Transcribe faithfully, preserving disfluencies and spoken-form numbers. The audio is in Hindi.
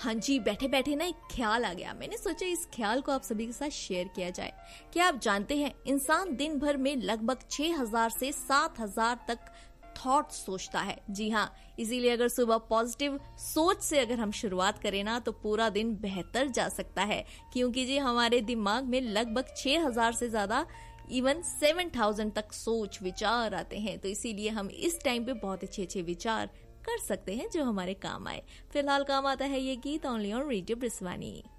हाँ जी, बैठे बैठे ना एक ख्याल आ गया। मैंने सोचा इस ख्याल को आप सभी के साथ शेयर किया जाए। क्या आप जानते हैं इंसान दिन भर में लगभग छह हज़ार से सात हज़ार तक थॉट सोचता है। जी हाँ, इसीलिए अगर सुबह पॉजिटिव सोच से अगर हम शुरुआत करें ना तो पूरा दिन बेहतर जा सकता है, क्योंकि जी हमारे दिमाग में लगभग छह हज़ार से ज्यादा इवन सात हज़ार तक सोच विचार आते हैं। तो इसीलिए हम इस टाइम पे बहुत अच्छे अच्छे विचार कर सकते हैं जो हमारे काम आए। फिलहाल काम आता है ये गीत ओनली ऑन रेडियो ब्रिसवानी।